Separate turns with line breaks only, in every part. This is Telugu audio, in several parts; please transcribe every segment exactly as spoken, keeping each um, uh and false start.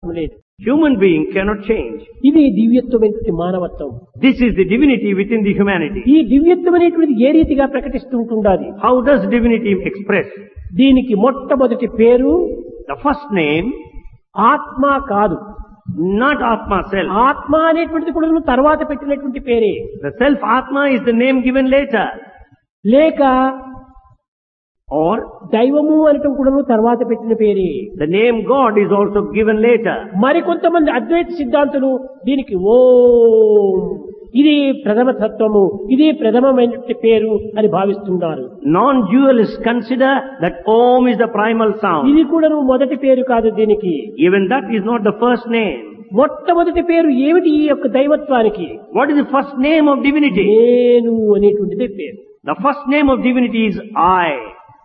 లేదు.
Human being cannot change.
ఇది దివ్యత్వమైనటువంటి మానవత్వం.
This is the divinity within the humanity.
ఈ దివ్యత్వం అనేటువంటిది ఏ రీతిగా ప్రకటిస్తూ ఉంటుండాలి?
How does divinity express?
దీనికి మొట్టమొదటి పేరు
The first name,
ఆత్మ కాదు.
not Atma self.
ఆత్మ అనేటువంటిది కూడా నువ్వు తర్వాత పెట్టినటువంటి పేరే.
The self Atma is the name given later.
లేక
Or
దైవము అనటం కూడా నువ్వు తర్వాత పెట్టిన పేరే.
the name God is also given later.
మరికొంతమంది అద్వైత సిద్ధాంతులు దీనికి ఓం, ఇది ప్రథమ తత్వము, ఇది ప్రథమమైనటువంటి పేరు అని భావిస్తున్నారు.
Non-dualists consider that Om is the primal sound.
ఇది కూడా నువ్వు మొదటి పేరు కాదు. దీనికి
Even that is not the first name.
మొట్టమొదటి పేరు ఏమిటి ఈ యొక్క దైవత్వానికి?
What is the first name of divinity?
నేను అనేటువంటిదే పేరు.
The first name of divinity is I.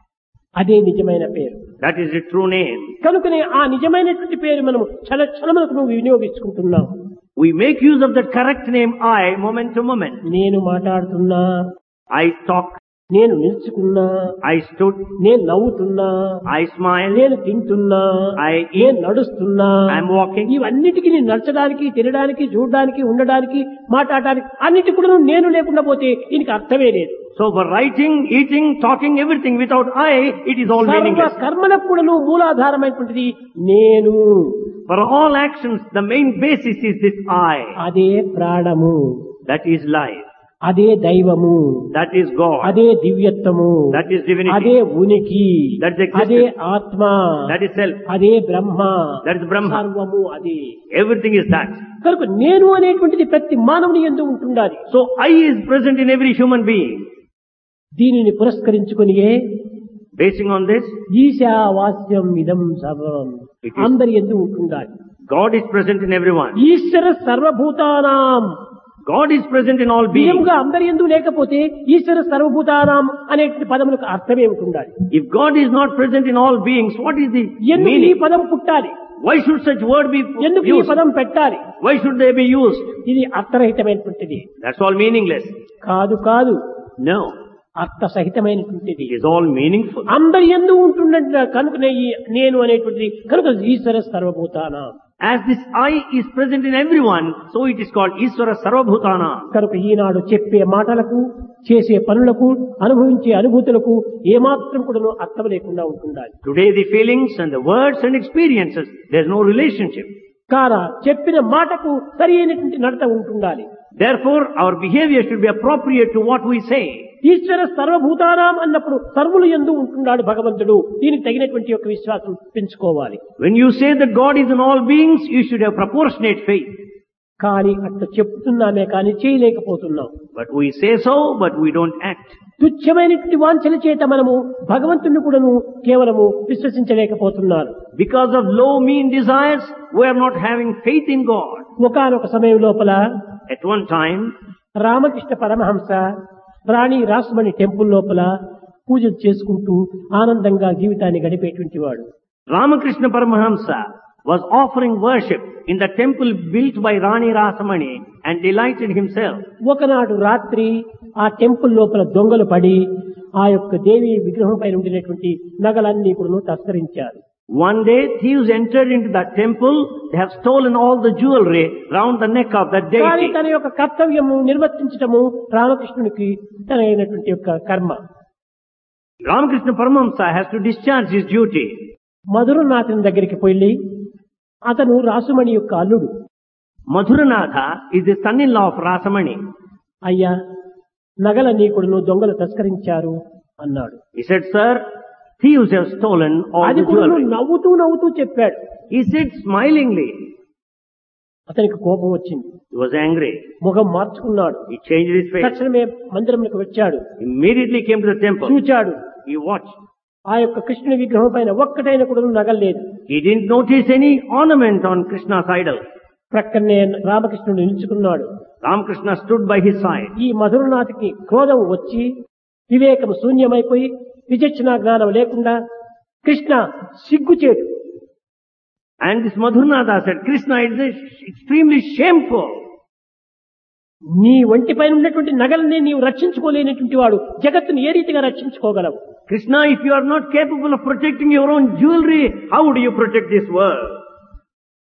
అదే నిజమైన పేరు.
That is the true name.
కనుకనే ఆ నిజమైనటువంటి పేరు మనము క్షణ క్షణములకు నువ్వు వినియోగించుకుంటున్నావు.
We make use of that correct name I moment to moment.
నేను మాట్లాడుతున్నా,
I talk,
నేను నిల్చుకున్నా,
I stood,
నేను నవ్వుతున్నా,
I smile,
నేను తింటున్నా,
I
నేను
eat,
నడుస్తున్నా,
I am walking.
ఇవన్నిటికీ నేను నడచడానికి, తినడానికి, చూడడానికి, ఉండడానికి, మాట్లాడడానికి అన్నిటి కూడా నువ్వు నేను లేకుండా పోతే దీనికి అర్థమే లేదు.
So for writing, eating, talking, everything without I, it is all
సర్వ
meaningless.
కర్మలకు కూడా నువ్వు మూలాధారమైనటువంటిది నేను.
For all actions, the main basis is this I.
అదే ప్రాణము,
That is life.
అదే దైవము,
That is God.
అదే దివ్యత్వము,
That is divinity.
అదే ఉనికి,
That is existence.
అదే ఆత్మ,
That is self.
అదే బ్రహ్మ,
That is Brahma.
సర్వము అదే.
Everything is that.
కనుక నేను అనేటువంటిది ప్రతి మానవుని యందు ఉంటుండాలి.
So I is present in every human being.
దీనిని పురస్కరించుకునియే
Basing on this,
ఈశావాస్యం ఇదం సర్వం
It is-
అందరి యందు ఉంటుండాలి.
God is present in everyone.
ఈశ్వర సర్వభూతానాం,
God is present in all beings.
నిజంగా అందరి యందు లేకపోతే ఈశ్వర సర్వభూతానాం అనే పదములకు అర్థమే ఉంటుండాలి.
If God is not present in all beings, what is the
ఎందుకు ఈ
meaning?
పదం పుట్టాలి?
Why should such word be
ఎందుకు ఈ
used?
పదం పెట్టాలి?
Why should they be used?
ఇది అర్థరహితమైనటువంటిది
That's all meaningless.
కాదు. కాదు
No,
అర్థ సహితమైనటువంటిది.
it is all meaningful.
అందరి యందు ఉంటుండ కనుకనే ఈ నేను అనేటువంటిది కనుక ఈశ్వర సర్వభూతానాం.
As this I is present in everyone, so it is called Iswara Sarvabhutana.
కనుక ఈనాడు చెప్పే మాటలకు, చేసే పనులకు, అనుభవించే అనుభూతులకు ఏమాత్రం కూడా అర్థం లేకుండా ఉంటుండాలి.
Today the feelings and the words and experiences, there is no relationship.
కాన చెప్పిన మాటకు సరి అయినటువంటి నడత ఉంటుండాలి.
Therefore, our behavior should be appropriate to what we say.
ఈశ్వర సర్వభూతానాం అన్నప్పుడు సర్వులు యందు ఉంటున్నాడు భగవంతుడు. దీనికి తగినటువంటి యొక్క విశ్వాసం పెంచుకోవాలి.
When you say that God is in all beings, you should have proportionate faith.
కానీ అట్లా చెప్తున్నామే కానీ చేయలేకపోతున్నాం.
But we say so, but we don't act.
తుచ్చమైనటువంటి వాంఛల చేత మనము భగవంతుని కూడాను కేవలము విశ్వసించలేకపోతున్నారు.
Because of low, mean desires, we are not having faith in God.
ఒకానొక సమయం లోపల
At one time,
Ramakrishna Paramahamsa Rani రాసుమణి temple లోపల పూజలు చేసుకుంటూ ఆనందంగా జీవితాన్ని గడిపేటువంటి వాడు.
Ramakrishna Paramahamsa was offering worship in the temple built by Rani Rasamani and delighted himself.
ఒకనాడు రాత్రి ఆ టెంపుల్ లోపల దొంగలు పడి ఆ యొక్క దేవి విగ్రహం పైన ఉండినటువంటి నగలన్నీ కూడా తస్కరించారు.
One day, thieves entered into that temple. They have stolen all the jewelry round the neck of that
కానీ
deity.
తన యొక్క కర్తవ్యము నిర్వర్తించటము రామకృష్ణునికి తన అయినటువంటి యొక్క కర్మ.
Ramakrishna Paramahamsa has to discharge his duty.
మధురనాథుని దగ్గరికి పోయి అతను రాసుమణి యొక్క అల్లుడు.
Madhuranatha is the son-in-law of Rasamani.
అయ్యా నగలన్నీ కూడా దొంగలు తస్కరించారు అన్నాడు.
He said, sir, thieves have stolen all
అది
the
కూడా
jewelry.
నవ్వుతూ నవ్వుతూ చెప్పాడు.
He said smilingly.
అతనికి కోపం వచ్చింది.
He was angry.
ముఖం మార్చుకున్నాడు.
He changed his face.
తక్షణమే మందిరంలోకి వచ్చాడు.
Immediately came to the temple.
చూచాడు.
He watched.
ఆ యొక్క కృష్ణుని విగ్రహం పైన ఒక్కటైన కూడా నగలేదు.
He didn't notice any ornament on Krishna's idol.
ప్రక్కనే రామకృష్ణుడు నిలుచుకున్నాడు.
Ramakrishna stood by his side.
ఈ మధురనాథ్కి క్రోధం వచ్చి వివేకం శూన్యమైపోయి విచక్షణ జ్ఞానం లేకుండా కృష్ణ సిగ్గుచేటు.
And this Madhuranatha said, Krishna, it is extremely shameful.
నీ ఒంటి పైన ఉన్నటువంటి నగలనే నీవు రక్షించుకోలేనటువంటి వాడు జగత్తుని ఏ రీతిగా రక్షించుకోగలవు?
Krishna, if you are not capable of protecting your own jewelry, how do you protect this world?